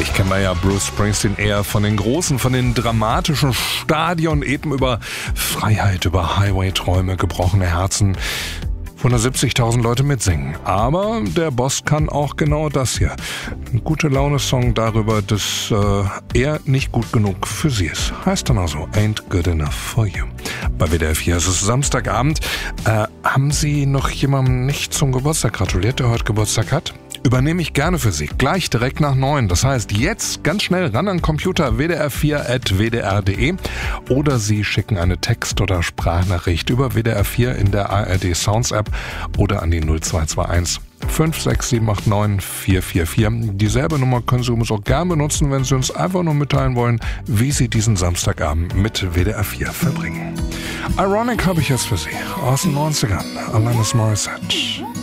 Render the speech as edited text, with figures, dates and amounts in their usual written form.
Ich kenne da ja Bruce Springsteen eher von den großen, von den dramatischen Stadien, eben über Freiheit, über Highway-Träume, gebrochene Herzen, wo nur 70.000 Leute mitsingen. Aber der Boss kann auch genau das hier. Ein gute-Laune-Song darüber, dass er nicht gut genug für sie ist. Heißt dann also Ain't Good Enough For You. Bei WDR 4 ist es Samstagabend. Haben Sie noch jemandem nicht zum Geburtstag gratuliert, der heute Geburtstag hat? Übernehme ich gerne für Sie. Gleich direkt nach 9. Das heißt, jetzt ganz schnell ran an den Computer wdr4@wdr.de oder Sie schicken eine Text- oder Sprachnachricht über WDR 4 in der ARD Sounds App oder an die 0221 56789 444. Dieselbe Nummer können Sie übrigens auch gerne benutzen, wenn Sie uns einfach nur mitteilen wollen, wie Sie diesen Samstagabend mit WDR 4 verbringen. Ironic habe ich jetzt für Sie aus den 90ern. Alanis Morissette.